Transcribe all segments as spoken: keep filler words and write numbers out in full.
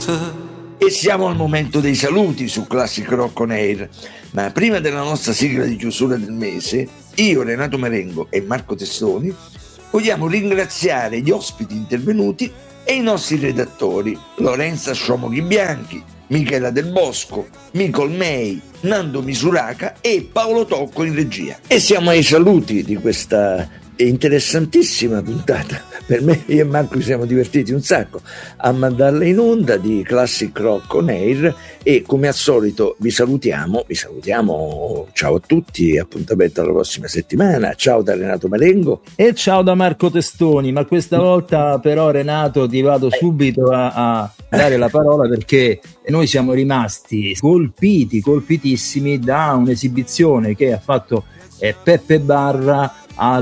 E siamo al momento dei saluti su Classic Rock On Air, ma prima della nostra sigla di chiusura del mese, io, Renato Marengo e Marco Testoni vogliamo ringraziare gli ospiti intervenuti e i nostri redattori Lorenza Sciomoghi Bianchi, Michela Del Bosco, Micol May, Nando Misuraca e Paolo Tocco in regia. E siamo ai saluti di questa interessantissima puntata. Per me, io e Marco ci siamo divertiti un sacco a mandarla in onda, di Classic Rock On Air, e come al solito vi salutiamo, vi salutiamo, ciao a tutti, appuntamento alla prossima settimana, ciao da Renato Marengo e ciao da Marco Testoni, ma questa volta però Renato ti vado subito a, a dare la parola, perché noi siamo rimasti colpiti, colpitissimi da un'esibizione che ha fatto eh, Peppe Barra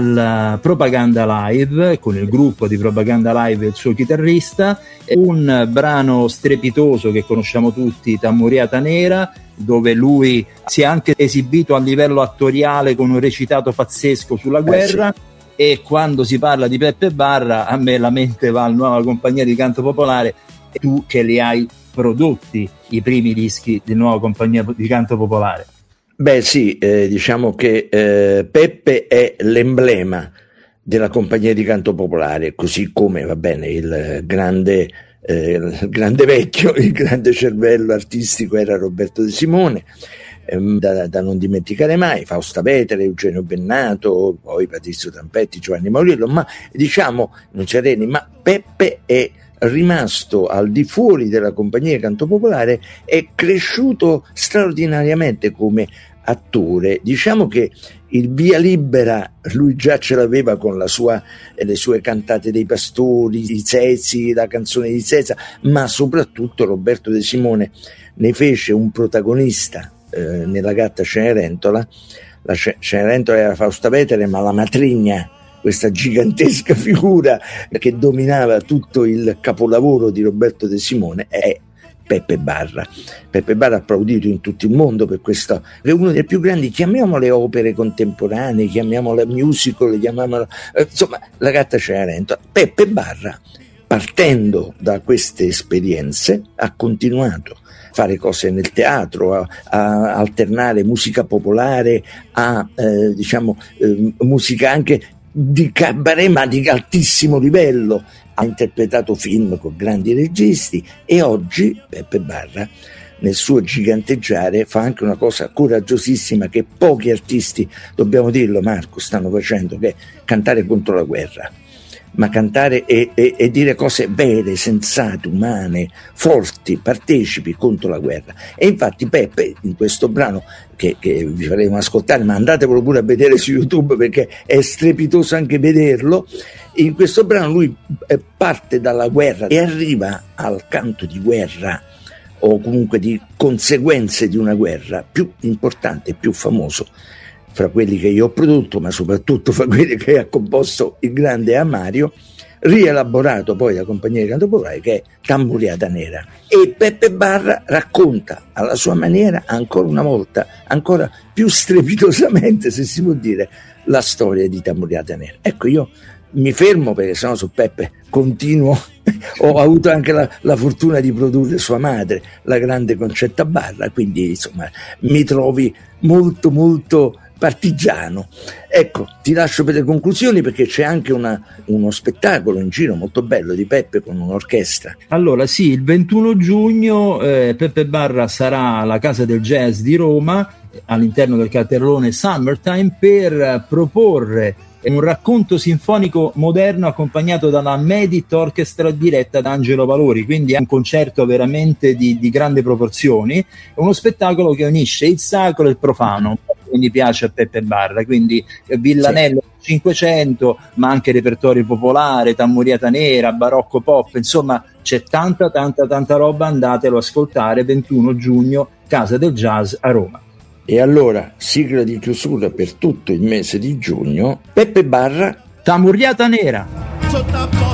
al Propaganda Live, con il gruppo di Propaganda Live e il suo chitarrista, un brano strepitoso che conosciamo tutti, Tammuriata Nera, dove lui si è anche esibito a livello attoriale con un recitato pazzesco sulla guerra. Eh sì. E quando si parla di Peppe Barra, a me la mente va alla Nuova Compagnia di Canto Popolare, tu che li hai prodotti i primi dischi di Nuova Compagnia di Canto Popolare. Beh sì, eh, diciamo che eh, Peppe è l'emblema della Compagnia di Canto Popolare, così come, va bene, il grande, eh, il grande vecchio, il grande cervello artistico era Roberto De Simone, ehm, da, da non dimenticare mai, Fausta Vetere, Eugenio Bennato, poi Patrizio Tampetti, Giovanni Maurillo, ma diciamo, non c'è Reni, ma Peppe è rimasto al di fuori della Compagnia di Canto Popolare, è cresciuto straordinariamente come attore. Diciamo che il via libera lui già ce l'aveva con la sua, le sue cantate dei pastori, i Zezzi, la canzone di Zezza, ma soprattutto Roberto De Simone ne fece un protagonista eh, nella Gatta Cenerentola. La Cenerentola era Fausta Vetere, ma la matrigna, questa gigantesca figura che dominava tutto il capolavoro di Roberto De Simone, è Peppe Barra. Peppe Barra applaudito in tutto il mondo per questo, è uno dei più grandi, chiamiamole opere contemporanee, chiamiamola musical, chiamiamola, eh, insomma, la Gatta Cenerentola. Peppe Barra, partendo da queste esperienze, ha continuato a fare cose nel teatro, a, a alternare musica popolare a eh, diciamo eh, musica anche di cabaret, ma di altissimo livello. Ha interpretato film con grandi registi e oggi Peppe Barra, nel suo giganteggiare, fa anche una cosa coraggiosissima che pochi artisti, dobbiamo dirlo Marco, stanno facendo, che è cantare contro la guerra, ma cantare e, e, e dire cose vere, sensate, umane, forti, partecipi contro la guerra. E infatti Peppe, in questo brano che, che vi faremo ascoltare, ma andatevelo pure a vedere su YouTube perché è strepitoso anche vederlo, in questo brano lui parte dalla guerra e arriva al canto di guerra, o comunque di conseguenze di una guerra, più importante, più famoso fra quelli che io ho prodotto, ma soprattutto fra quelli che ha composto il grande Amario, rielaborato poi da Compagnia di Canto Popolare, che è Tammuriata Nera. E Peppe Barra racconta alla sua maniera, ancora una volta, ancora più strepitosamente, se si può dire, la storia di Tammuriata Nera. Ecco, io mi fermo perché sennò su Peppe continuo. Ho avuto anche la, la fortuna di produrre sua madre, la grande Concetta Barra, quindi insomma mi trovi molto molto partigiano. Ecco, ti lascio per le conclusioni perché c'è anche una, uno spettacolo in giro molto bello di Peppe con un'orchestra. Allora sì, il ventuno giugno eh, Peppe Barra sarà alla Casa del Jazz di Roma, all'interno del cartellone Summertime, per proporre un racconto sinfonico moderno accompagnato dalla Medit Orchestra diretta da Angelo Valori, quindi è un concerto veramente di, di grandi proporzioni, è uno spettacolo che unisce il sacro e il profano, quindi piace a Peppe Barra, quindi Villanello sì. cinquecento, ma anche repertorio popolare, Tammuriata Nera, barocco pop, insomma c'è tanta tanta tanta roba, andatelo ad ascoltare, ventuno giugno, Casa del Jazz a Roma. E allora, sigla di chiusura per tutto il mese di giugno, Peppe Barra, Tammuriata Nera.